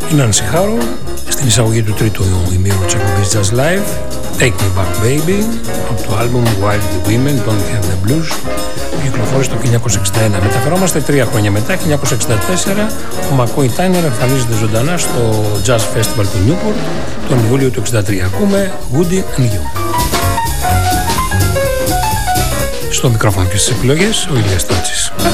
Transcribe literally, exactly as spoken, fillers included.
η Nancy Harrow στην εισαγωγή του τρίτου ημίρου της εκπομπής Jazz Live, Take Me Back Baby, από το άλμπουμ Wild the Women, Don't Have the Blues, που κυκλοφόρησε το χίλια εννιακόσια εξήντα ένα. Μεταφερόμαστε τρία χρόνια μετά, χίλια εννιακόσια εξήντα τέσσερα, ο Μακόι Τάινερ εμφανίζεται ζωντανά στο Jazz Festival του Newport τον Ιούλιο του εξήντα τρία. Ακούμε Woody and You. Στο μικρόφωνο και στις επιλογές, ο Ηλίας Τάτσης.